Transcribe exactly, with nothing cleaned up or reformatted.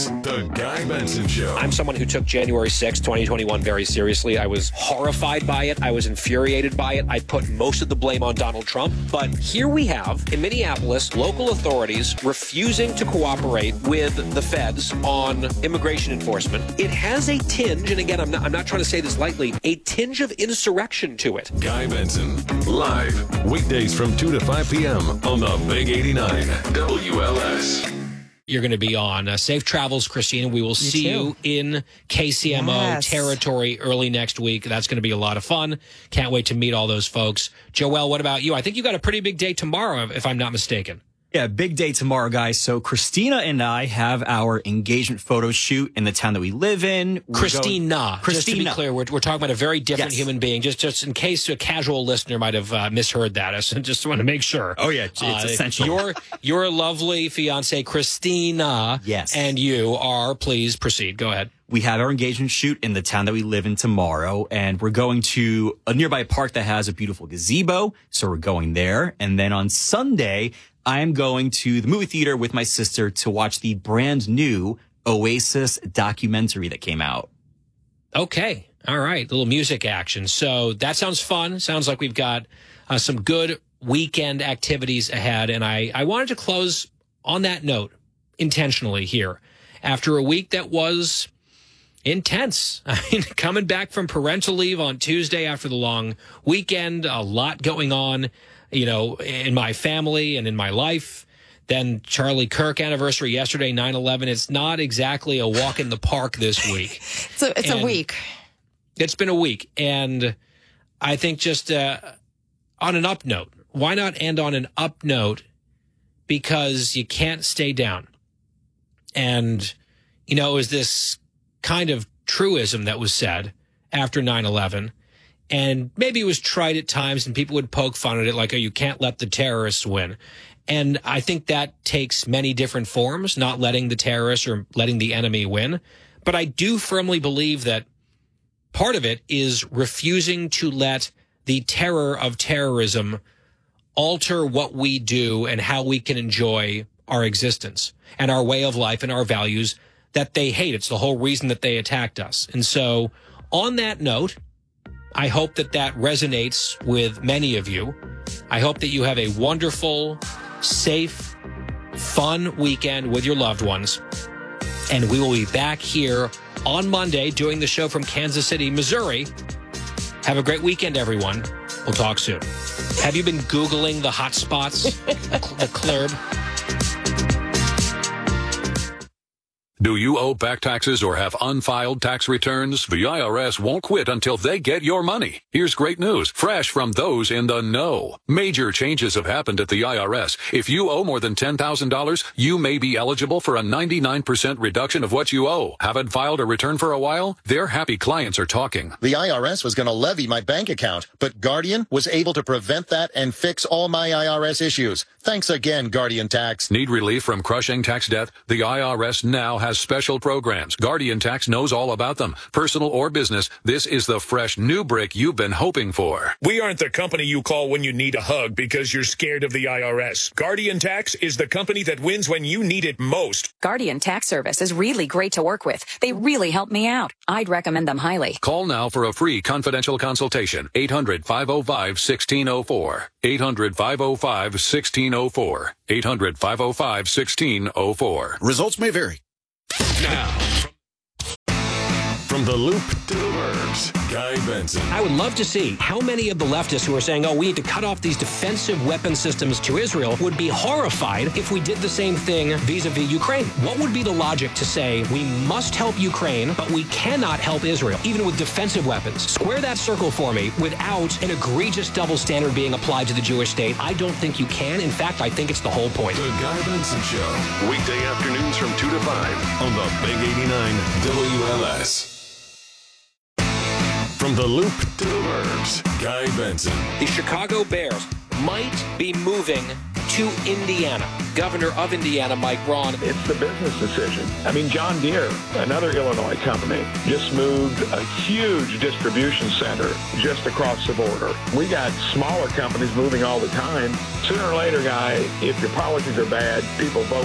The Guy Benson Show. I'm someone who took January sixth, twenty twenty-one very seriously. I was horrified by it. I was infuriated by it. I put most of the blame on Donald Trump. But here we have, in Minneapolis, local authorities refusing to cooperate with the feds on immigration enforcement. It has a tinge, and again, I'm not, I'm not trying to say this lightly, a tinge of insurrection to it. Guy Benson, live, weekdays from two to five p.m. on the Big eighty-nine W L S. You're going to be on. Uh, safe travels, Christina. We will you see too. you in K C M O yes. territory early next week. That's going to be a lot of fun. Can't wait to meet all those folks. Joelle, what about you? I think you got a pretty big day tomorrow, if I'm not mistaken. Yeah, big day tomorrow, guys. So Christina and I have our engagement photo shoot in the town that we live in. We're Christina. Going, Christina. Just to be clear, we're, we're talking about a very different yes. human being. Just just in case a casual listener might have uh, misheard that. I just want to make sure. Oh, yeah. It's uh, essential. Your, your lovely fiancée, Christina. Yes. And you are, please proceed. Go ahead. We have our engagement shoot in the town that we live in tomorrow, and we're going to a nearby park that has a beautiful gazebo, so we're going there. And then on Sunday, I'm going to the movie theater with my sister to watch the brand new Oasis documentary that came out. Okay. All right. A little music action. So that sounds fun. Sounds like we've got uh, some good weekend activities ahead. And I, I wanted to close on that note intentionally here after a week that was intense. I mean, coming back from parental leave on Tuesday after the long weekend, a lot going on, you know, in my family and in my life. Then Charlie Kirk anniversary yesterday, nine eleven. It's not exactly a walk in the park this week. So it's and a week. It's been a week. And I think just uh, on an up note, why not end on an up note? Because you can't stay down. And, you know, it was this kind of truism that was said after nine eleven. And maybe it was tried at times and people would poke fun at it like, oh, you can't let the terrorists win. And I think that takes many different forms, not letting the terrorists or letting the enemy win. But I do firmly believe that part of it is refusing to let the terror of terrorism alter what we do and how we can enjoy our existence and our way of life and our values that they hate. It's the whole reason that they attacked us. And so on that note, I hope that that resonates with many of you. I hope that you have a wonderful, safe, fun weekend with your loved ones. And we will be back here on Monday doing the show from Kansas City, Missouri. Have a great weekend, everyone. We'll talk soon. Have you been Googling the hot spots, the club? Do you owe back taxes or have unfiled tax returns? The I R S won't quit until they get your money. Here's great news, fresh from those in the know. Major changes have happened at the I R S. If you owe more than ten thousand dollars, you may be eligible for a ninety-nine percent reduction of what you owe. Haven't filed a return for a while? Their happy clients are talking. The I R S was going to levy my bank account, but Guardian was able to prevent that and fix all my I R S issues. Thanks again, Guardian Tax. Need relief from crushing tax debt? The I R S now has special programs. Guardian Tax knows all about them. Personal or business, this is the fresh new brick you've been hoping for. We aren't the company you call when you need a hug because you're scared of the I R S. Guardian Tax is the company that wins when you need it most. Guardian Tax Service is really great to work with. They really help me out. I'd recommend them highly. Call now for a free confidential consultation. eight hundred, five oh five, one six oh four. eight hundred, five oh five, one six oh four. eight hundred, five oh five, one six oh four. Results may vary. Now, from the Loop to the Burbs, Guy Benson. I would love to see how many of the leftists who are saying, oh, we need to cut off these defensive weapon systems to Israel would be horrified if we did the same thing vis-a-vis Ukraine. What would be the logic to say we must help Ukraine, but we cannot help Israel, even with defensive weapons? Square that circle for me without an egregious double standard being applied to the Jewish state. I don't think you can. In fact, I think it's the whole point. The Guy Benson Show. Weekday afternoons from two to five on the Big eighty-nine W L S. From the Loop to the Burbs, Guy Benson. The Chicago Bears might be moving to Indiana. Governor of Indiana, Mike Braun. It's the business decision. I mean, John Deere, another Illinois company, just moved a huge distribution center just across the border. We got smaller companies moving all the time. Sooner or later, Guy, if your policies are bad, people vote